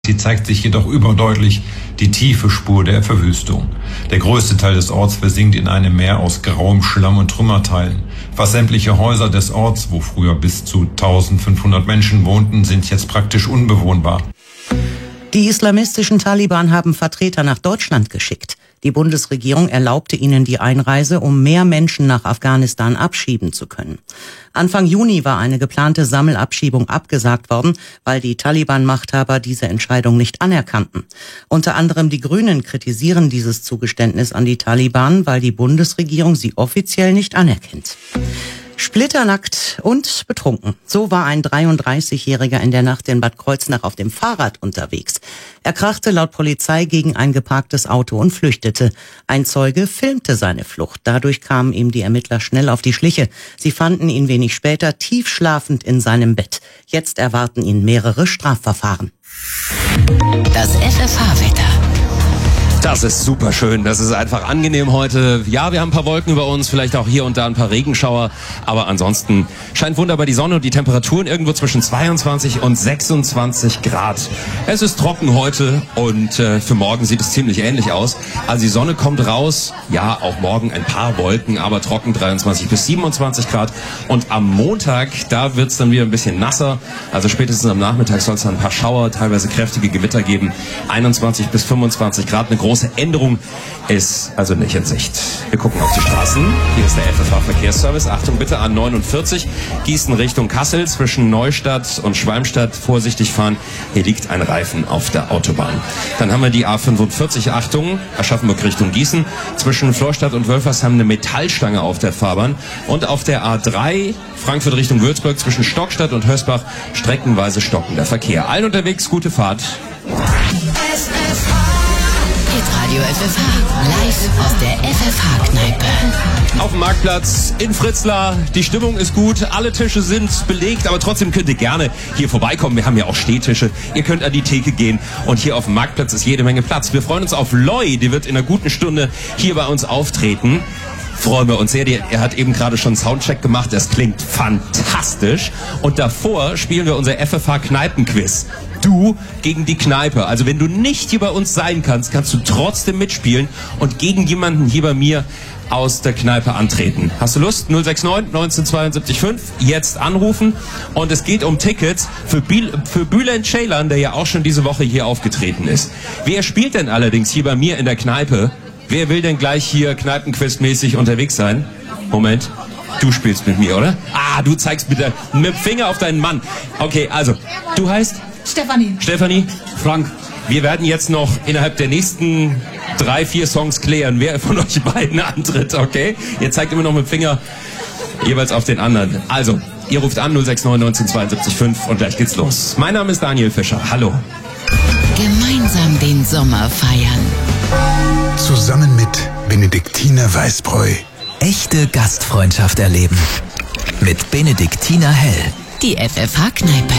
Sie zeigt sich jedoch überdeutlich die tiefe Spur der Verwüstung. Der größte Teil des Orts versinkt in einem Meer aus grauem Schlamm und Trümmerteilen. Fast sämtliche Häuser des Orts, wo früher bis zu 1500 Menschen wohnten, sind jetzt praktisch unbewohnbar. Die islamistischen Taliban haben Vertreter nach Deutschland geschickt. Die Bundesregierung erlaubte ihnen die Einreise, um mehr Menschen nach Afghanistan abschieben zu können. Anfang Juni war eine geplante Sammelabschiebung abgesagt worden, weil die Taliban-Machthaber diese Entscheidung nicht anerkannten. Unter anderem die Grünen kritisieren dieses Zugeständnis an die Taliban, weil die Bundesregierung sie offiziell nicht anerkennt. Splitternackt und betrunken. So war ein 33-Jähriger in der Nacht in Bad Kreuznach auf dem Fahrrad unterwegs. Er krachte laut Polizei gegen ein geparktes Auto und flüchtete. Ein Zeuge filmte seine Flucht. Dadurch kamen ihm die Ermittler schnell auf die Schliche. Sie fanden ihn wenig später tief schlafend in seinem Bett. Jetzt erwarten ihn mehrere Strafverfahren. Das FFH-Wetter. Das ist super schön, das ist einfach angenehm heute. Ja, wir haben ein paar Wolken über uns, vielleicht auch hier und da ein paar Regenschauer, aber ansonsten scheint wunderbar die Sonne und die Temperaturen irgendwo zwischen 22 und 26 Grad. Es ist trocken heute und für morgen sieht es ziemlich ähnlich aus. Also die Sonne kommt raus, ja, auch morgen ein paar Wolken, aber trocken 23 bis 27 Grad. Und am Montag, da wird's dann wieder ein bisschen nasser, also spätestens am Nachmittag soll es dann ein paar Schauer, teilweise kräftige Gewitter geben. 21 bis 25 Grad, eine große Änderung ist also nicht in Sicht. Wir gucken auf die Straßen. Hier ist der FFH-Verkehrsservice. Achtung bitte, A49, Gießen Richtung Kassel, zwischen Neustadt und Schwalmstadt. Vorsichtig fahren, hier liegt ein Reifen auf der Autobahn. Dann haben wir die A45, Achtung, Aschaffenburg Richtung Gießen, zwischen Florstadt und Wölfersheim eine Metallstange auf der Fahrbahn. Und auf der A3, Frankfurt Richtung Würzburg, zwischen Stockstadt und Hösbach, streckenweise stockender Verkehr. Allen unterwegs, gute Fahrt. Radio FFH, live aus der FFH-Kneipe. Auf dem Marktplatz in Fritzlar, die Stimmung ist gut, alle Tische sind belegt, aber trotzdem könnt ihr gerne hier vorbeikommen. Wir haben ja auch Stehtische, ihr könnt an die Theke gehen und hier auf dem Marktplatz ist jede Menge Platz. Wir freuen uns auf Loi, die wird in einer guten Stunde hier bei uns auftreten. Freuen wir uns sehr. Er hat eben gerade schon einen Soundcheck gemacht. Das klingt fantastisch. Und davor spielen wir unser FFH-Kneipen-Quiz. Du gegen die Kneipe. Also wenn du nicht hier bei uns sein kannst, kannst du trotzdem mitspielen und gegen jemanden hier bei mir aus der Kneipe antreten. Hast du Lust? 069 1972 5. Jetzt anrufen. Und es geht um Tickets für Bülent Ceylan, der ja auch schon diese Woche hier aufgetreten ist. Wer spielt denn allerdings hier bei mir in der Kneipe? Wer will denn gleich hier Kneipenquiz-mäßig unterwegs sein? Moment, du spielst mit mir, oder? Ah, du zeigst mit dem Finger auf deinen Mann. Okay, also, du heißt? Stefanie. Stefanie? Frank. Wir werden jetzt noch innerhalb der nächsten 3-4 Songs klären, wer von euch beiden antritt, okay? Ihr zeigt immer noch mit dem Finger jeweils auf den anderen. Also, ihr ruft an 069 1972 5 und gleich geht's los. Mein Name ist Daniel Fischer. Hallo. Gemeinsam den Sommer feiern. Zusammen mit Benediktiner Weißbräu. Echte Gastfreundschaft erleben. Mit Benediktiner Hell. Die FFH-Kneipe.